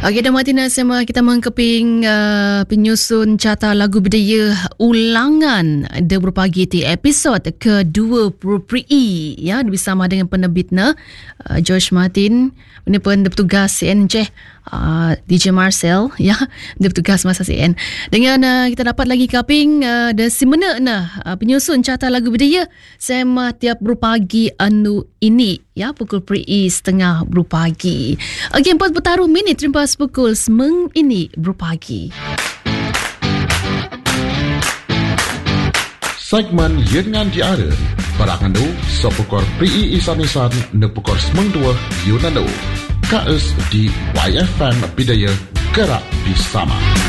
Okey, dan Martina sama kita mengkeping penyusun carta lagu budaya ulangan The Berpagi di episod ke-20 ya, bersama dengan penerbitnya George Martin, ini pun bertugas CN DJ Marcel ya, dia bertugas masa CN. Dengan kita dapat lagi kaping the simena penyusun carta lagu budaya sema tiap berpagi anu ini ya, pukul 3:30 berpagi. Okey, 4 bertaruh minit terlepas pukul semeng ini berpagi. Segmen Yengan Diara Berakandu sepukor PI Isan-Isan nepukor semeng 2 Yunandu KS di YFM Bidaya Gerak Bersama.